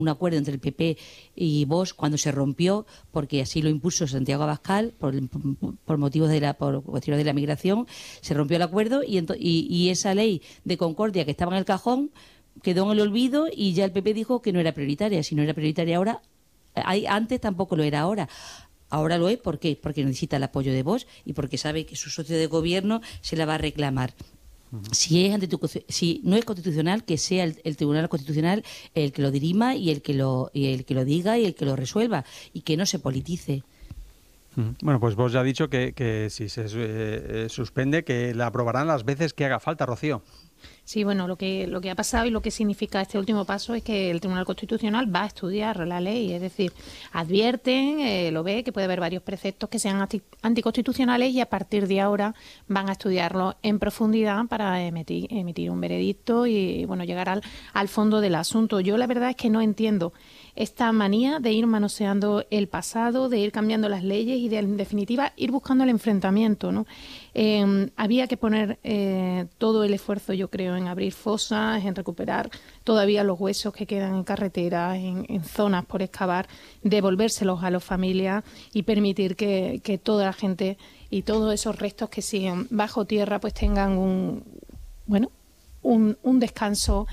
un acuerdo entre el PP y Vox cuando se rompió, porque así lo impuso Santiago Abascal por motivos por cuestiones de la migración. Se rompió el acuerdo y esa ley de Concordia que estaba en el cajón quedó en el olvido y ya el PP dijo que no era prioritaria. Si no era prioritaria ahora, antes tampoco lo era ahora. Ahora lo es, ¿por qué? Porque necesita el apoyo de Vox y porque sabe que su socio de gobierno se la va a reclamar. Si no es constitucional, que sea el Tribunal Constitucional el que lo dirima y el que lo diga y el que lo resuelva, y que no se politice. Bueno, pues vos ya ha dicho que si se suspende, que la aprobarán las veces que haga falta, Rocío. Sí, bueno, lo que ha pasado y lo que significa este último paso es que el Tribunal Constitucional va a estudiar la ley, es decir, advierten, lo ve, que puede haber varios preceptos que sean anticonstitucionales y a partir de ahora van a estudiarlo en profundidad para emitir un veredicto y, bueno, llegar al fondo del asunto. Yo la verdad es que no entiendo esta manía de ir manoseando el pasado, de ir cambiando las leyes y de, en definitiva, ir buscando el enfrentamiento, ¿no? Había que poner todo el esfuerzo, yo creo, en abrir fosas, en recuperar todavía los huesos que quedan en carreteras, en zonas por excavar, devolvérselos a las familias y permitir que toda la gente y todos esos restos que siguen bajo tierra pues tengan un descanso,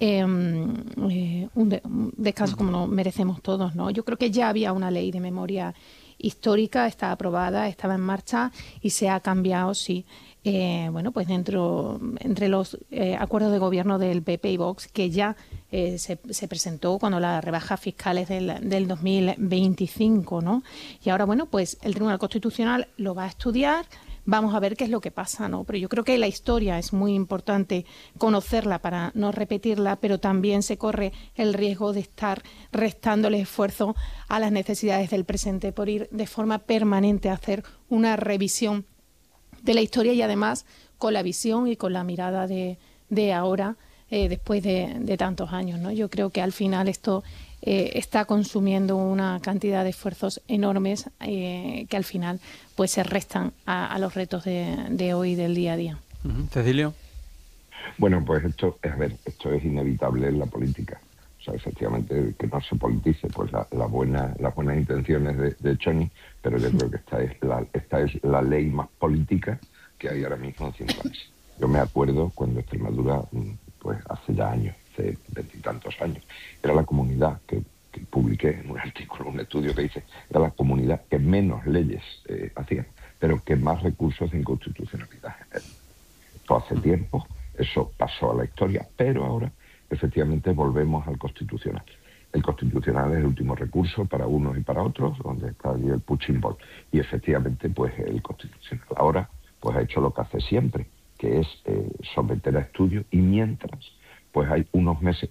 un descanso como nos merecemos todos, ¿no? Yo creo que ya había una ley de memoria histórica, está aprobada, estaba en marcha y se ha cambiado, sí. Pues entre los acuerdos de gobierno del PP y Vox, que ya se presentó cuando las rebajas fiscales del 2025, ¿no? Y ahora, bueno, pues el Tribunal Constitucional lo va a estudiar. Vamos a ver qué es lo que pasa, ¿no? Pero yo creo que la historia es muy importante conocerla para no repetirla, pero también se corre el riesgo de estar restándole esfuerzo a las necesidades del presente por ir de forma permanente a hacer una revisión de la historia y además con la visión y con la mirada de ahora, después de tantos años, ¿no? Yo creo que al final esto está consumiendo una cantidad de esfuerzos enormes que al final pues se restan a los retos de hoy, del día a día. Cecilio. Bueno, pues esto es inevitable en la política. O sea, efectivamente, que no se politice, pues las buenas intenciones de Choni, pero yo creo que esta es la ley más política que hay ahora mismo encima de la mesa. Yo me acuerdo cuando Extremadura, pues hace ya años, hace 20 y tantos años, era la comunidad que publiqué en un artículo, un estudio que hice, era la comunidad que menos leyes hacía, pero que más recursos de inconstitucionalidad. Esto hace tiempo, eso pasó a la historia, pero ahora efectivamente volvemos al Constitucional. El Constitucional es el último recurso para unos y para otros, donde está allí el punching ball. Y efectivamente, pues el Constitucional ahora pues ha hecho lo que hace siempre, que es someter a estudio, y mientras, pues hay unos meses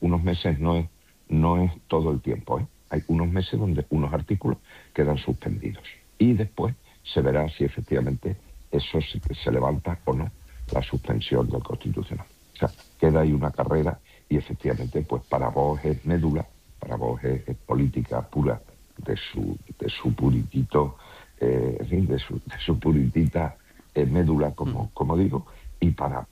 no es todo el tiempo, ¿eh? Hay unos meses donde unos artículos quedan suspendidos. Y después se verá si efectivamente eso se levanta o no, la suspensión del Constitucional. O sea, queda ahí una carrera. Y efectivamente, pues para vos es médula, para vos es política pura de su puritito, de su puritita médula, como digo, y para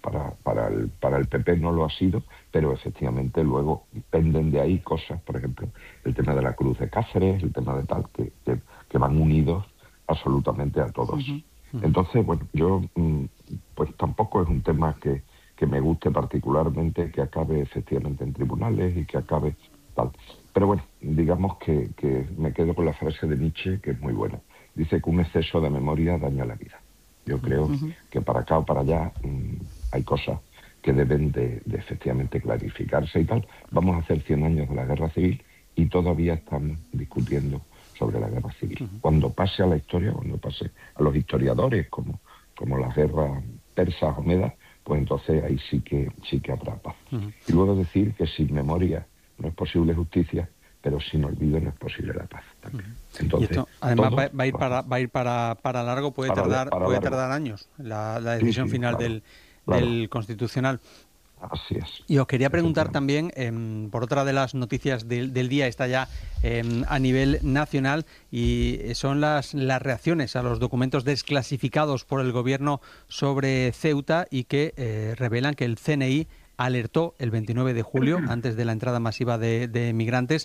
el PP no lo ha sido, pero efectivamente luego penden de ahí cosas, por ejemplo, el tema de la Cruz de Cáceres, el tema de tal, que van unidos absolutamente a todos. Entonces, bueno, yo pues tampoco es un tema que me guste particularmente que acabe efectivamente en tribunales y que acabe tal. Pero bueno, digamos que me quedo con la frase de Nietzsche, que es muy buena. Dice que un exceso de memoria daña la vida. Yo creo que para acá o para allá hay cosas que deben de efectivamente clarificarse y tal. Vamos a hacer 100 años de la Guerra Civil y todavía estamos discutiendo sobre la Guerra Civil. Cuando pase a la historia, cuando pase a los historiadores, como las guerras persas o medas, pues entonces ahí sí que habrá paz. Y luego decir que sin memoria no es posible justicia, pero sin olvido no es posible la paz también. Entonces, y esto además va a ir para largo, puede tardar años la decisión final del Constitucional. Así es. Y os quería preguntar también, por otra de las noticias del día, está ya a nivel nacional, y son las reacciones a los documentos desclasificados por el Gobierno sobre Ceuta y que revelan que el CNI alertó el 29 de julio, antes de la entrada masiva de migrantes,